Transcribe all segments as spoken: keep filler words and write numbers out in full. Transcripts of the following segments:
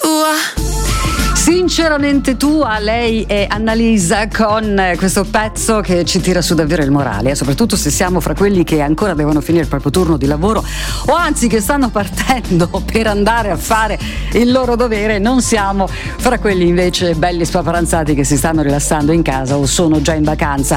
Sinceramente tua, lei è Annalisa con questo pezzo che ci tira su davvero il morale, soprattutto se siamo fra quelli che ancora devono finire il proprio turno di lavoro o anzi che stanno partendo per andare a fare il loro dovere, non siamo fra quelli invece belli spaparanzati che si stanno rilassando in casa o sono già in vacanza.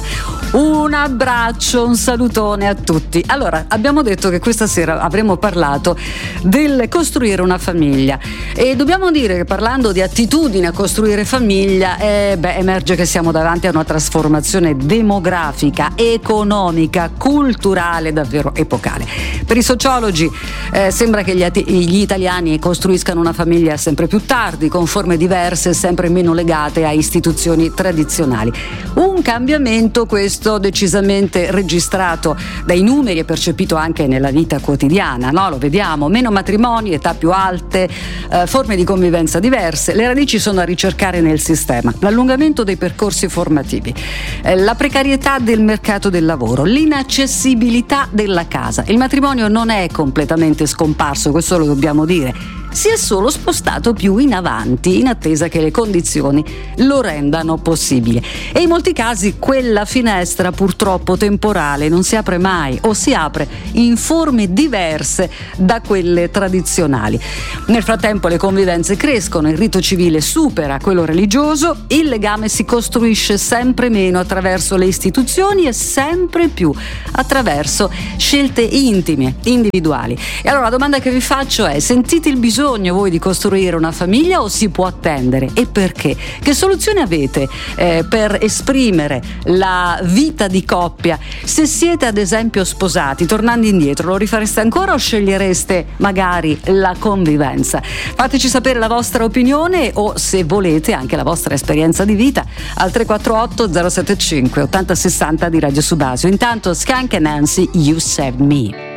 Un abbraccio, un salutone a tutti. Allora, abbiamo detto che questa sera avremmo parlato del costruire una famiglia e dobbiamo dire che parlando di attitudini a costruire famiglia, eh, beh, emerge che siamo davanti a una trasformazione demografica, economica, culturale davvero epocale. Per i sociologi eh, sembra che gli, ati- gli italiani costruiscano una famiglia sempre più tardi, con forme diverse e sempre meno legate a istituzioni tradizionali. Un cambiamento questo decisamente registrato dai numeri e percepito anche nella vita quotidiana, no? Lo vediamo, meno matrimoni, età più alte, eh, forme di convivenza diverse, le radici sono a ricercare nel sistema, l'allungamento dei percorsi formativi, eh, la precarietà del mercato del lavoro, l'inaccessibilità della casa. Il matrimonio non è completamente scomparso, questo lo dobbiamo dire, si è solo spostato più in avanti in attesa che le condizioni lo rendano possibile e in molti casi quella finestra purtroppo temporale non si apre mai o si apre in forme diverse da quelle tradizionali. Nel frattempo le convivenze crescono, il rito civile supera quello religioso, il legame si costruisce sempre meno attraverso le istituzioni e sempre più attraverso scelte intime, individuali. E allora la domanda che vi faccio è: sentite il bisogno voi di costruire una famiglia o si può attendere e perché? Che soluzione avete eh, per esprimere la vita di coppia? Se siete ad esempio sposati, tornando indietro, lo rifareste ancora o scegliereste magari la convivenza? Fateci sapere la vostra opinione o se volete anche la vostra esperienza di vita al tre quattro otto zero sette cinque ottanta sessanta di Radio Subasio. Intanto Skank e Nancy, You Save Me.